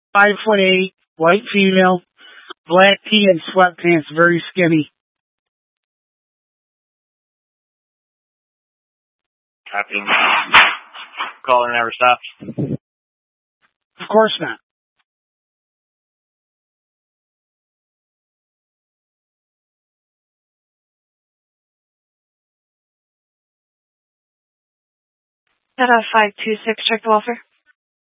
5'8", white female, black tee and sweatpants, very skinny. Copy. Caller never stops. Of course not. At 526, check the welfare.